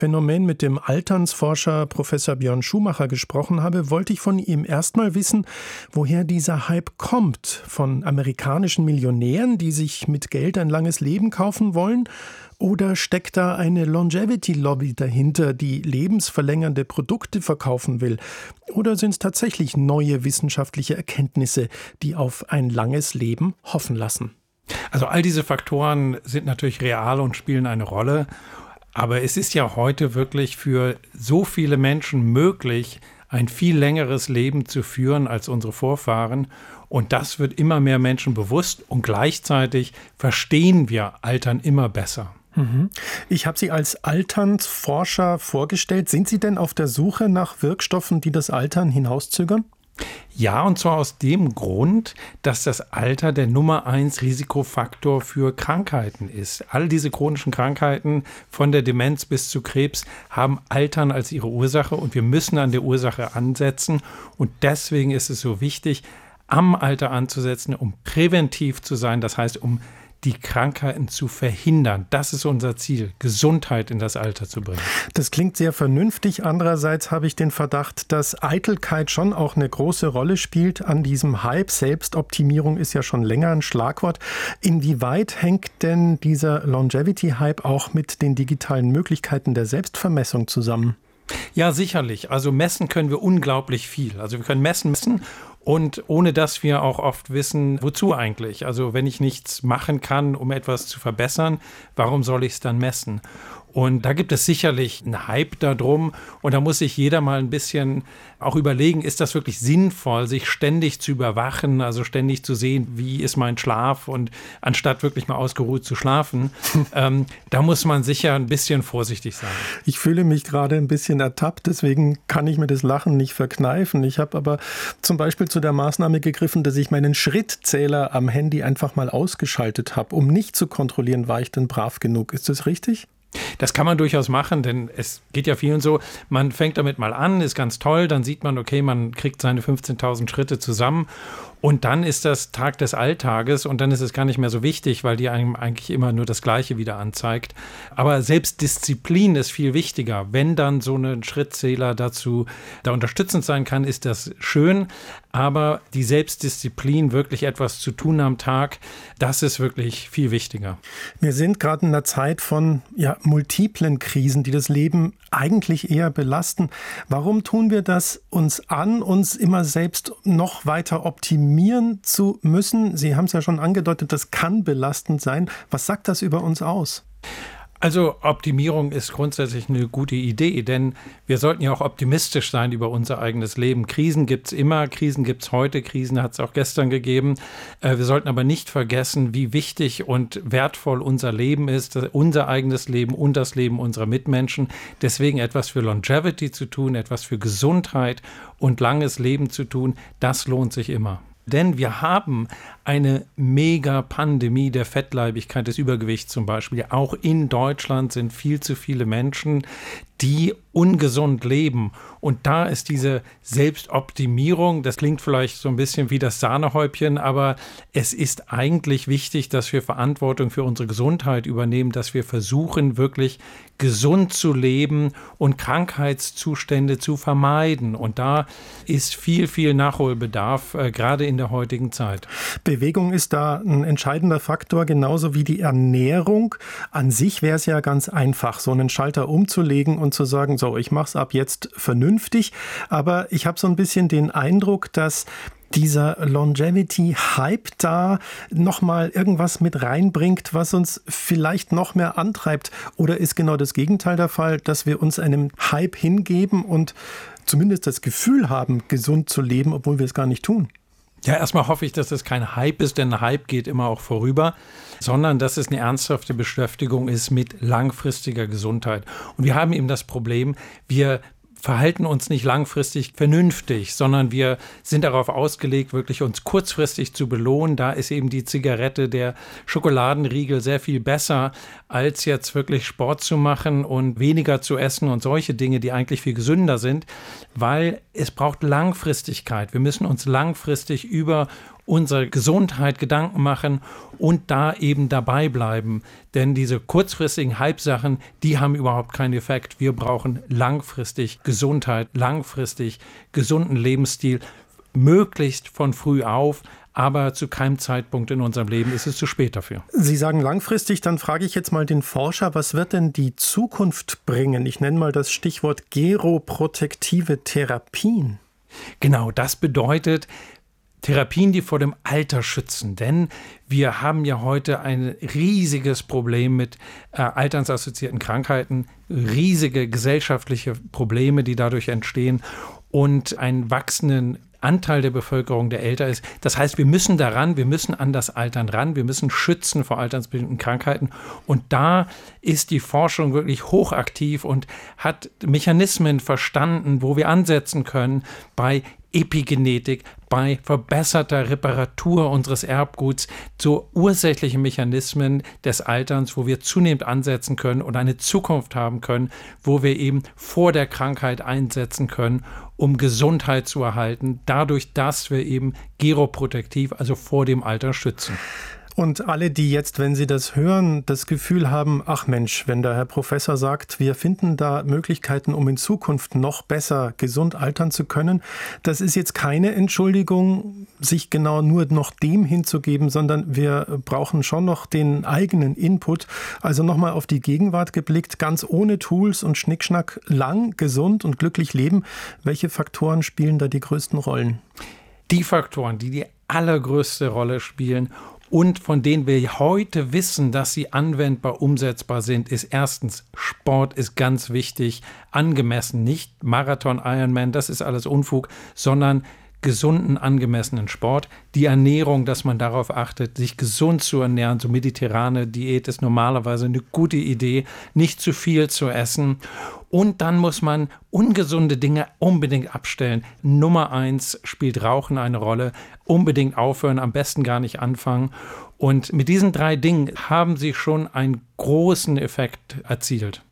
Phänomen mit dem Alternsforscher Professor Björn Schumacher gesprochen habe, wollte ich von ihm erstmal wissen, woher dieser Hype kommt. Von amerikanischen Millionären, die sich mit Geld ein langes Leben kaufen wollen? Oder steckt da eine Longevity-Lobby dahinter, die lebensverlängernde Produkte verkaufen will? Oder sind es tatsächlich neue wissenschaftliche Erkenntnisse, die auf ein langes Leben hoffen lassen? Also all diese Faktoren sind natürlich real und spielen eine Rolle. Aber es ist ja heute wirklich für so viele Menschen möglich, ein viel längeres Leben zu führen als unsere Vorfahren. Und das wird immer mehr Menschen bewusst und gleichzeitig verstehen wir Altern immer besser. Ich habe Sie als Alternsforscher vorgestellt. Sind Sie denn auf der Suche nach Wirkstoffen, die das Altern hinauszögern? Ja, und zwar aus dem Grund, dass das Alter der Nummer 1 Risikofaktor für Krankheiten ist. All diese chronischen Krankheiten, von der Demenz bis zu Krebs, haben Altern als ihre Ursache und wir müssen an der Ursache ansetzen. Und deswegen ist es so wichtig, am Alter anzusetzen, um präventiv zu sein, das heißt, um die Krankheiten zu verhindern. Das ist unser Ziel, Gesundheit in das Alter zu bringen. Das klingt sehr vernünftig. Andererseits habe ich den Verdacht, dass Eitelkeit schon auch eine große Rolle spielt an diesem Hype. Selbstoptimierung ist ja schon länger ein Schlagwort. Inwieweit hängt denn dieser Longevity-Hype auch mit den digitalen Möglichkeiten der Selbstvermessung zusammen? Ja, sicherlich. Also messen können wir unglaublich viel. Also wir können messen. Und ohne dass wir auch oft wissen, wozu eigentlich? Also wenn ich nichts machen kann, um etwas zu verbessern, warum soll ich es dann messen? Und da gibt es sicherlich einen Hype darum. Und da muss sich jeder mal ein bisschen auch überlegen, ist das wirklich sinnvoll, sich ständig zu überwachen, also ständig zu sehen, wie ist mein Schlaf und anstatt wirklich mal ausgeruht zu schlafen, da muss man sicher ein bisschen vorsichtig sein. Ich fühle mich gerade ein bisschen ertappt, deswegen kann ich mir das Lachen nicht verkneifen. Ich habe aber zum Beispiel zu der Maßnahme gegriffen, dass ich meinen Schrittzähler am Handy einfach mal ausgeschaltet habe, um nicht zu kontrollieren, war ich denn brav genug. Ist das richtig? Das kann man durchaus machen, denn es geht ja vielen so, man fängt damit mal an, ist ganz toll, dann sieht man, okay, man kriegt seine 15.000 Schritte zusammen und dann ist das Tag des Alltages und dann ist es gar nicht mehr so wichtig, weil die einem eigentlich immer nur das Gleiche wieder anzeigt. Aber Selbstdisziplin ist viel wichtiger. Wenn dann so ein Schrittzähler da unterstützend sein kann, ist das schön, aber die Selbstdisziplin, wirklich etwas zu tun am Tag, das ist wirklich viel wichtiger. Wir sind gerade in einer Zeit von multiplen Krisen, die das Leben eigentlich eher belasten. Warum tun wir das uns an, uns immer selbst noch weiter optimieren zu müssen? Sie haben es ja schon angedeutet, das kann belastend sein. Was sagt das über uns aus? Also Optimierung ist grundsätzlich eine gute Idee, denn wir sollten ja auch optimistisch sein über unser eigenes Leben. Krisen gibt es immer, Krisen gibt es heute, Krisen hat es auch gestern gegeben. Wir sollten aber nicht vergessen, wie wichtig und wertvoll unser Leben ist, unser eigenes Leben und das Leben unserer Mitmenschen. Deswegen etwas für Longevity zu tun, etwas für Gesundheit und langes Leben zu tun, das lohnt sich immer. Denn wir haben eine Mega-Pandemie der Fettleibigkeit, des Übergewichts zum Beispiel. Auch in Deutschland sind viel zu viele Menschen, die ungesund leben. Und da ist diese Selbstoptimierung, das klingt vielleicht so ein bisschen wie das Sahnehäubchen, aber es ist eigentlich wichtig, dass wir Verantwortung für unsere Gesundheit übernehmen, dass wir versuchen, wirklich gesund zu leben und Krankheitszustände zu vermeiden. Und da ist viel, viel Nachholbedarf, gerade in der heutigen Zeit. Bewegung ist da ein entscheidender Faktor, genauso wie die Ernährung. An sich wäre es ja ganz einfach, so einen Schalter umzulegen und zu sagen, so, ich mache es ab jetzt vernünftig. Aber ich habe so ein bisschen den Eindruck, dass dieser Longevity-Hype da nochmal irgendwas mit reinbringt, was uns vielleicht noch mehr antreibt. Oder ist genau das Gegenteil der Fall, dass wir uns einem Hype hingeben und zumindest das Gefühl haben, gesund zu leben, obwohl wir es gar nicht tun? Ja, erstmal hoffe ich, dass das kein Hype ist, denn ein Hype geht immer auch vorüber, sondern dass es eine ernsthafte Beschäftigung ist mit langfristiger Gesundheit. Und wir haben eben das Problem, wir verhalten uns nicht langfristig vernünftig, sondern wir sind darauf ausgelegt, wirklich uns kurzfristig zu belohnen. Da ist eben die Zigarette, der Schokoladenriegel sehr viel besser, als jetzt wirklich Sport zu machen und weniger zu essen und solche Dinge, die eigentlich viel gesünder sind, weil es braucht Langfristigkeit. Wir müssen uns langfristig über unserer Gesundheit Gedanken machen und da eben dabei bleiben. Denn diese kurzfristigen Hype-Sachen, die haben überhaupt keinen Effekt. Wir brauchen langfristig Gesundheit, langfristig gesunden Lebensstil, möglichst von früh auf. Aber zu keinem Zeitpunkt in unserem Leben ist es zu spät dafür. Sie sagen langfristig, dann frage ich jetzt mal den Forscher, was wird denn die Zukunft bringen? Ich nenne mal das Stichwort geroprotektive Therapien. Genau, das bedeutet Therapien, die vor dem Alter schützen. Denn wir haben ja heute ein riesiges Problem mit alternsassoziierten Krankheiten, riesige gesellschaftliche Probleme, die dadurch entstehen und einen wachsenden Anteil der Bevölkerung, der älter ist. Das heißt, wir müssen an das Altern ran, wir müssen schützen vor altersbedingten Krankheiten. Und da ist die Forschung wirklich hochaktiv und hat Mechanismen verstanden, wo wir ansetzen können bei Epigenetik, bei verbesserter Reparatur unseres Erbguts, so ursächliche Mechanismen des Alterns, wo wir zunehmend ansetzen können und eine Zukunft haben können, wo wir eben vor der Krankheit einsetzen können, um Gesundheit zu erhalten, dadurch, dass wir eben geroprotektiv, also vor dem Alter schützen. Und alle, die jetzt, wenn sie das hören, das Gefühl haben, ach Mensch, wenn der Herr Professor sagt, wir finden da Möglichkeiten, um in Zukunft noch besser gesund altern zu können, das ist jetzt keine Entschuldigung, sich genau nur noch dem hinzugeben, sondern wir brauchen schon noch den eigenen Input. Also nochmal auf die Gegenwart geblickt, ganz ohne Tools und Schnickschnack, lang, gesund und glücklich leben. Welche Faktoren spielen da die größten Rollen? Die Faktoren, die die allergrößte Rolle spielen und von denen wir heute wissen, dass sie anwendbar, umsetzbar sind, ist erstens, Sport ist ganz wichtig, angemessen, nicht Marathon, Ironman, das ist alles Unfug, sondern gesunden, angemessenen Sport. Die Ernährung, dass man darauf achtet, sich gesund zu ernähren, so mediterrane Diät ist normalerweise eine gute Idee, nicht zu viel zu essen. Und dann muss man ungesunde Dinge unbedingt abstellen. Nummer 1 spielt Rauchen eine Rolle. Unbedingt aufhören, am besten gar nicht anfangen. Und mit diesen 3 Dingen haben sie schon einen großen Effekt erzielt.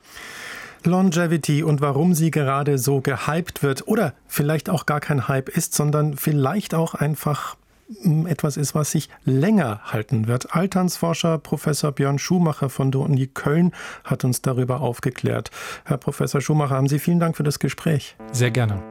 Longevity und warum sie gerade so gehypt wird oder vielleicht auch gar kein Hype ist, sondern vielleicht auch einfach etwas ist, was sich länger halten wird. Alternsforscher Professor Björn Schumacher von der Uni Köln hat uns darüber aufgeklärt. Herr Professor Schumacher, haben Sie vielen Dank für das Gespräch. Sehr gerne.